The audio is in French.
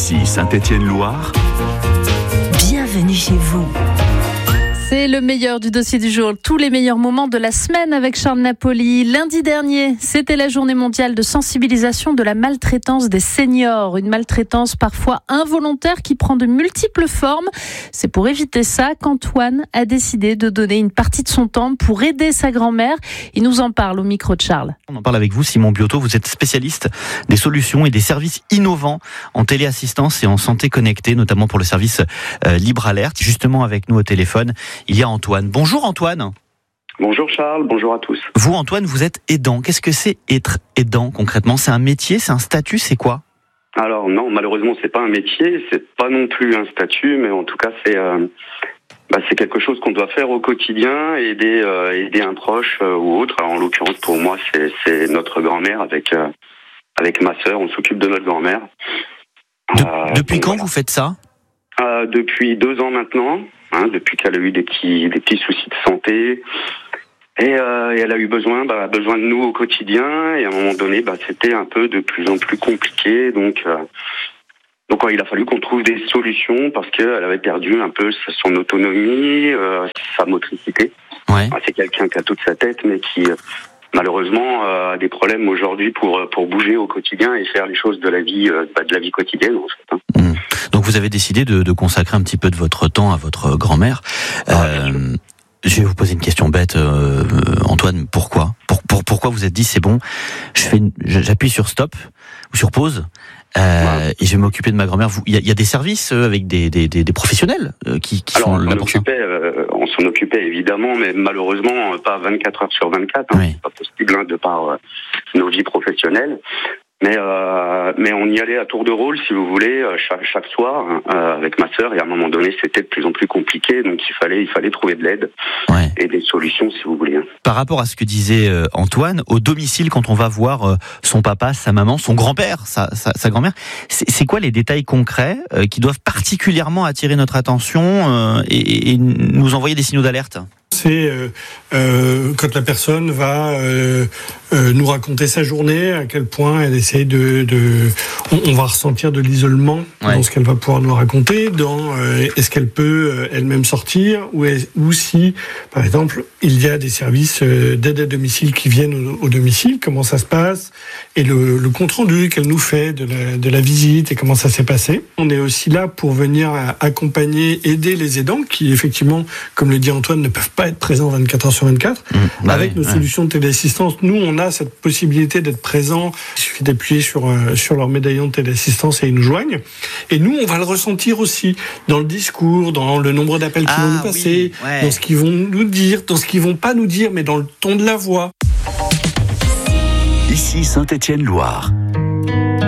Ici Saint-Étienne-Loire. Bienvenue chez vous. C'est le meilleur du dossier du jour, tous les meilleurs moments de la semaine avec Charles Napoli. Lundi dernier, c'était la journée mondiale de sensibilisation de la maltraitance des seniors. Une maltraitance parfois involontaire qui prend de multiples formes. C'est pour éviter ça qu'Antoine a décidé de donner une partie de son temps pour aider sa grand-mère. Il nous en parle au micro de Charles. On en parle avec vous, Simon Biotto. Vous êtes spécialiste des solutions et des services innovants en téléassistance et en santé connectée, notamment pour le service Libre Alerte. Justement, avec nous au téléphone, il y a Antoine. Bonjour Antoine. Bonjour Charles, bonjour à tous. Vous Antoine, vous êtes aidant. Qu'est-ce que c'est être aidant concrètement ? C'est un métier, c'est un statut, c'est quoi ? Alors non, malheureusement c'est pas un métier, c'est pas non plus un statut, mais en tout cas c'est quelque chose qu'on doit faire au quotidien, aider un proche ou autre. Alors en l'occurrence pour moi c'est notre grand-mère avec ma sœur, on s'occupe de notre grand-mère. Depuis quand vous faites ça ? Depuis 2 ans maintenant, depuis qu'elle a eu des petits soucis de santé et elle a eu besoin de nous au quotidien, et à un moment donné c'était un peu de plus en plus compliqué, donc il a fallu qu'on trouve des solutions parce qu'elle avait perdu un peu son autonomie, sa motricité. Ouais. C'est quelqu'un qui a toute sa tête mais qui malheureusement a des problèmes aujourd'hui pour bouger au quotidien et faire les choses de la vie quotidienne en fait. Donc vous avez décidé de consacrer un petit peu de votre temps à votre grand-mère. Je vais vous poser une question bête, Antoine. Pourquoi vous êtes dit c'est bon, j'appuie sur stop ou sur pause et je vais m'occuper de ma grand-mère. Il y a des services avec des professionnels qui sont là pour ça. On s'en occupait évidemment, mais malheureusement pas 24 heures sur 24. Oui. C'est pas possible de par nos vies professionnelles. Mais on y allait à tour de rôle, si vous voulez, chaque soir avec ma sœur, et à un moment donné c'était de plus en plus compliqué, donc il fallait trouver de l'aide et des solutions, si vous voulez. Par rapport à ce que disait Antoine, au domicile, quand on va voir son papa, sa maman, son grand-père, sa grand-mère, c'est quoi les détails concrets qui doivent particulièrement attirer notre attention et nous envoyer des signaux d'alerte ? C'est quand la personne va nous raconter sa journée, à quel point elle essaie on va ressentir de l'isolement dans ce qu'elle va pouvoir nous raconter, est-ce qu'elle peut elle-même sortir, ou si, par exemple, il y a des services d'aide à domicile qui viennent au domicile, comment ça se passe, et le compte-rendu qu'elle nous fait de la visite et comment ça s'est passé. On est aussi là pour venir accompagner, aider les aidants qui, effectivement, comme le dit Antoine, ne peuvent pas être présents 24 heures sur 24. Avec nos solutions de téléassistance, nous, on a cette possibilité d'être présents. Il suffit d'appuyer sur leur médaillon de téléassistance et ils nous joignent. Et nous, on va le ressentir aussi dans le discours, dans le nombre d'appels qu'ils vont nous passer, dans ce qu'ils vont nous dire, dans ce qu'ils vont pas nous dire, mais dans le ton de la voix. Ici Saint-Étienne-Loire.